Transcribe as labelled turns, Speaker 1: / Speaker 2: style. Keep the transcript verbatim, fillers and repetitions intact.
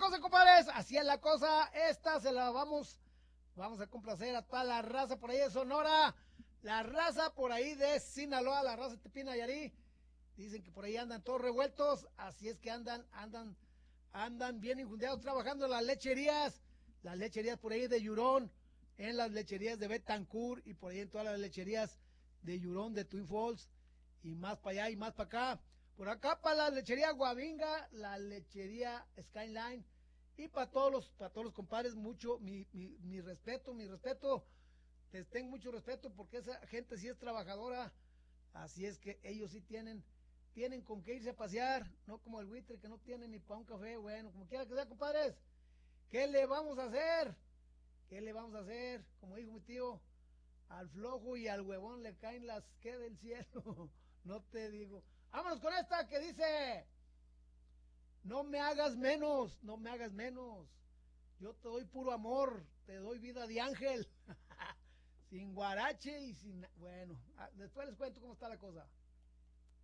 Speaker 1: Entonces, compadres, así es la cosa. Esta se la vamos, vamos a complacer a toda la raza por ahí de Sonora, la raza por ahí de Sinaloa, la raza de Tepic Nayarit. Dicen que por ahí andan todos revueltos, así es que andan, andan, andan bien injundiados trabajando en las lecherías, las lecherías por ahí de Yurón, en las lecherías de Betancur y por ahí en todas las lecherías de Yurón, de Twin Falls y más para allá y más para acá. Por acá para la lechería Guavinga, la lechería Skyline y para todos los, para todos los compadres, mucho, mi, mi, mi respeto, mi respeto, les tengo mucho respeto porque esa gente sí es trabajadora, así es que ellos sí tienen, tienen con qué irse a pasear, no como el buitre que no tiene ni para un café. Bueno, como quiera que sea, compadres, ¿qué le vamos a hacer? ¿Qué le vamos a hacer? Como dijo mi tío, al flojo y al huevón le caen las que del cielo, no te digo. Vámonos con esta que dice, no me hagas menos, no me hagas menos, yo te doy puro amor, te doy vida de ángel, sin guarache y sin... Bueno, después les cuento cómo está la cosa.